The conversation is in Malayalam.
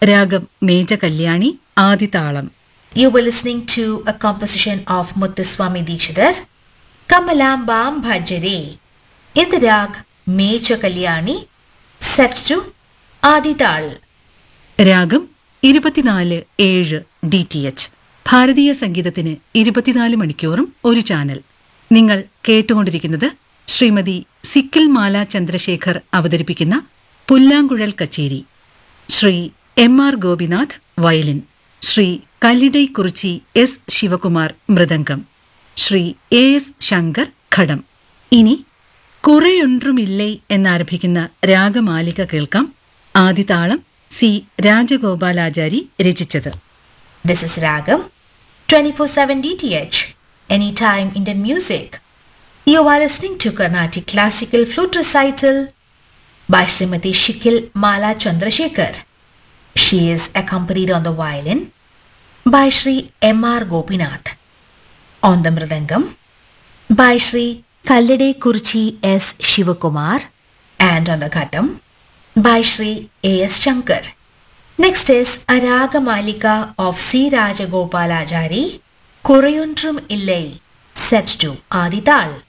രാഗം മേജ Kalyani ആദിതാളം. You were listening to a composition of Muthuswami Dikshidhar, Kamalambam Bhajare, in the rag Mecha Kalyani, set to Adital. രാഗം 24/7 DTH. ഭാരതീയ സംഗീതത്തിന് 24 മണിക്കൂറും ഒരു ചാനൽ. നിങ്ങൾ കേട്ടുകൊണ്ടിരിക്കുന്നത് ശ്രീമതി സിക്കിൽ മാല ചന്ദ്രശേഖർ അവതരിപ്പിക്കുന്ന പുല്ലാങ്കുഴൽ കച്ചേരി. Shri M.R. Gopinath violin, Shri കല്ലിടൈ Kurichi S. Shivakumar mridangam, Shri A.S. Shankar ഘടം. ഇനി കുറെയൊன்றுമില്ലേ എന്നാരംഭിക്കുന്ന രാഗമാലിക കേൾക്കാം. ആദിതാളം സി രാജഗോപാലാചാരി രചിച്ചത്. This is Ragam 24/7 DTH, anytime Indian music. You are listening to Carnatic Classical Flute Recital by Srimati Shikil Mala Chandrasekhar. She is accompanied on the violin by Sri M.R. Gopinath, on the mridangam by Sri Kallide Kurchi S. Shivakumar, and on the ghatam by Sri A.S. Shankar. Next is a Raga Malika of C. Rajagopalachari, Kurayuntrum Illai, set to Adital.